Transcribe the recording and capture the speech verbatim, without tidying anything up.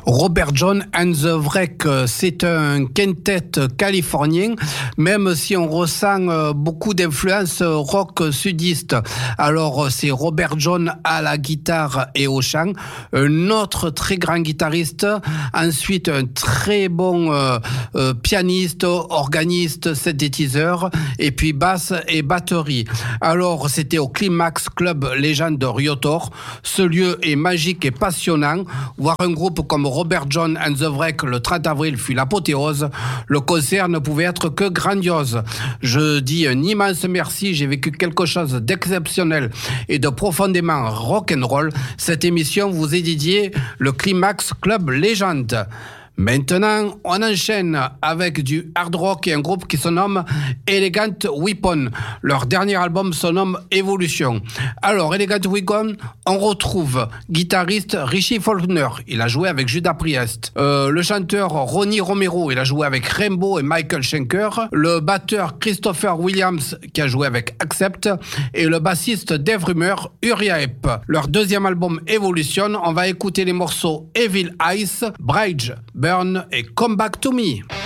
Robert John and the Wreck, c'est un quintet californien, même si on ressent beaucoup d'influences rock sudiste. Alors, c'est Robert John à la guitare et au chant, un autre très grand guitariste, ensuite un très bon euh, euh, pianiste, organiste, synthétiseur, et puis basse et batterie. Alors, c'était au Climax Club Legend de Riotor. Ce lieu est magique et passionnant. Voir un groupe comme Robert John and the Wreck le trente avril fut l'apothéose. Le concert ne pouvait être que grandiose. Je dis un immense merci, j'ai vécu quelque chose d'exceptionnel et de profondément rock'n'roll. Cette émission vous est dédiée le Climax Club Legend. Maintenant, on enchaîne avec du hard rock et un groupe qui se nomme Elegant Weapon. Leur dernier album se nomme Evolution. Alors, Elegant Weapon, on retrouve guitariste Richie Faulkner. Il a joué avec Judas Priest. Euh, le chanteur Ronnie Romero, il a joué avec Rainbow et Michael Schenker. Le batteur Christopher Williams, qui a joué avec Accept. Et le bassiste Dave Rummer, Uriah Heep. Leur deuxième album Evolution, on va écouter les morceaux Evil Eyes, Bridge, Burn et Come Back to Me.